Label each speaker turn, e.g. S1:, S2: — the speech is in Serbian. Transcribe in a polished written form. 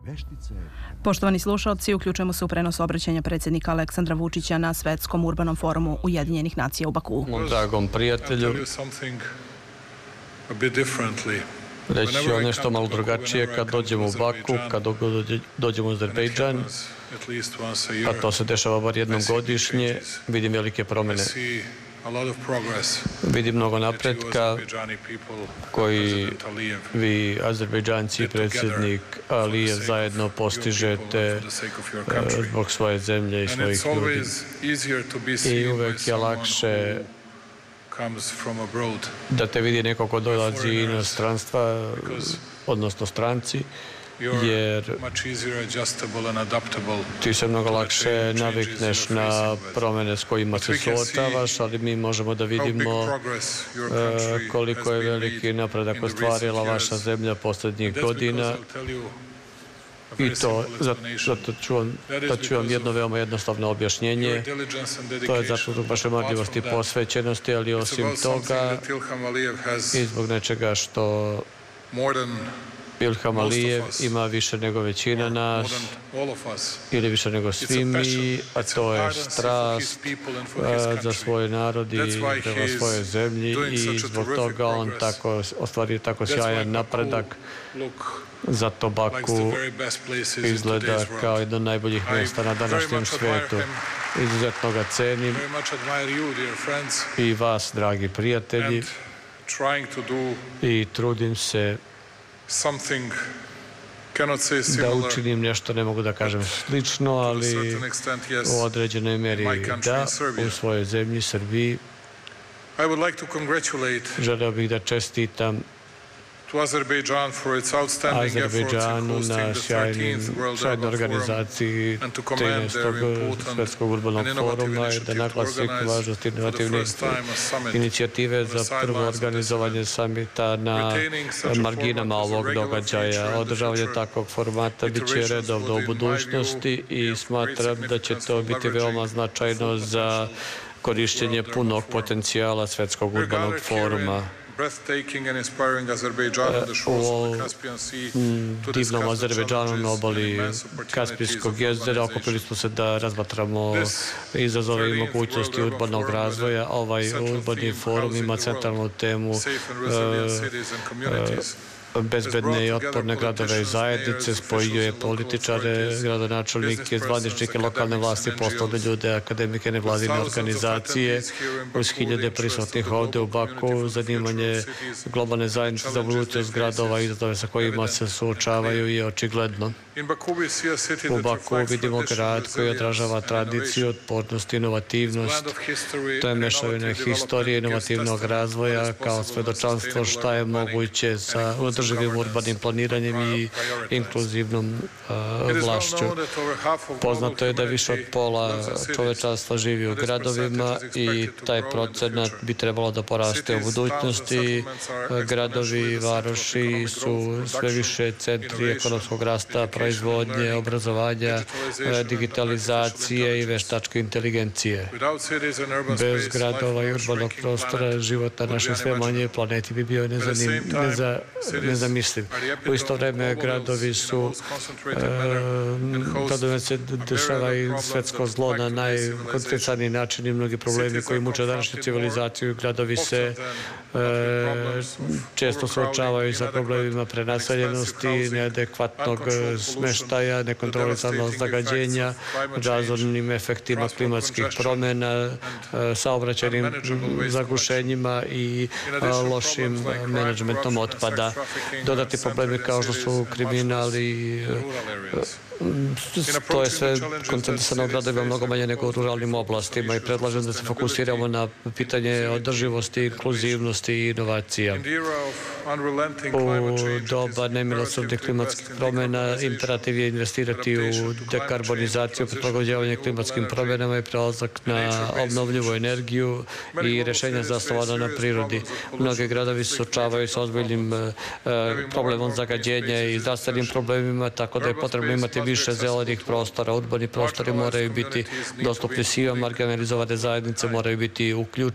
S1: Poštovani slušalci, uključujemo se u prenos obraćanja predsjednika Aleksandra Vučića na Svetskom urbanom forumu Ujedinjenih nacija u Bakuu.
S2: Dragom prijatelju, reći ću vam nešto malo drugačije kad dođemo u Baku, kad dođemo u Azerbejdžan, a to se dešava bar jednom godišnje, vidim velike promjene. Vidim mnogo napretka koji vi, Azerbejdžanci i predsjednik Alijev, zajedno postižete zbog svoje zemlje i svojih ljudi. I uvek je lakše da te vidi neko ko dolazi iz inostranstva, odnosno stranci, jer ti se mnogo lakše navikneš na promjene s kojima se suočavaš, ali mi možemo da vidimo koliko je veliki napredak ostvarila vaša zemlja posljednjih godina. I to, zato ću vam jedno veoma jednostavno objašnjenje. To je zato zbog vaše marljivosti i posvećenosti, ali osim toga i zbog nečega što Ilham Alijev ima više nego većina nas, ili više nego svi mi, a to je strast za svoj narod i prema svojoj zemlji, i zbog toga on ostvario tako sjajan napredak. Zato Baku izgleda kao jedno od najboljih mjesta na današnjem svijetu. Izuzetno ga cenim i vas, dragi prijatelji, i trudim se da učinim nešto, ne mogu da kažem slično, ali u određenoj mjeri da, u svojoj zemlji, Srbiji. Želeo bih da čestitam Azerbejdžanu na sjajnoj organizaciji 13. Svetskog urbanog foruma i da naglasim važnost inovativne inicijative za prvo organizovanje samita na marginama ovog događaja. Održavanje takvog formata bit će redovno u budućnosti i smatram da će to biti veoma značajno za korištenje punog potencijala Svetskog urbanog foruma. U divnom Azerbejdžanu na obali Kaspijskog jezera okupili smo se da razmatramo izazove i mogućnosti urbanog razvoja. Ovaj urbani forum ima centralnu temu bezbedne i otporne gradove i zajednice, spojuje političare, gradonačelnike, zvaničnike lokalne vlasti, poslovne ljude, akademike, nevladine organizacije, uz hiljade prisutnih ovdje u Baku. Zanimanje globalne zajednice za budućnost gradova i izazove sa kojima se suočavaju je očigledno. U Baku vidimo grad koji odražava tradiciju, otpornost i inovativnost. To je mešavina historije inovativnog razvoja kao svedočanstvo šta je moguće sa održivim urbanim planiranjem i inkluzivnom vlašću. Poznato je da više od pola čovečanstva živi u gradovima i taj procenat bi trebalo da poraste u budućnosti. Gradovi i varoši su sve više centri ekonomskog rasta, proizvodnje, obrazovanja, digitalizacije i veštačke inteligencije. Bez gradova i urbanog prostora život na našoj sve manje planeti bi bio nezamisliv. U isto vreme gradovi se dešava i svetsko zlo na najkoncentrisaniji način i mnogi problemi koji muče današnju civilizaciju. Gradovi se često suočavaju sa problemima prenaseljenosti, neadekvatnog smeštaja, nekontrolisanog zagađenja, razornim efektima klimatskih promjena, saobraćajnim zagušenjima i lošim menadžmentom otpada. Dodati problemi kao što su kriminal i to je sve koncentrisano u gradovima mnogo manje nego u ruralnim oblastima i predlažem da se fokusiramo na pitanje održivosti, inkluzivnosti i inovacija. U doba nemilosrdnih klimatskih promjena imperativ je investirati u dekarbonizaciju, prilagođavanje klimatskim promjenama i prelazak na obnovljivu energiju i rješenja zasnovana na prirodi. Mnogi gradovi se suočavaju sa ozbiljnim problemom zagađenja i zdravstvenim problemima, tako da je potrebno imati više zelenih prostora. Urbani prostori moraju biti dostupni svima, marginalizovane zajednice moraju biti uključene